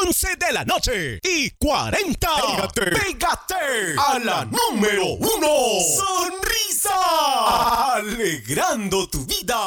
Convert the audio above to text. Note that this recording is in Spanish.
11 de la noche y 40. Pégate a la número 1. Sonrisa. Alegrando tu vida.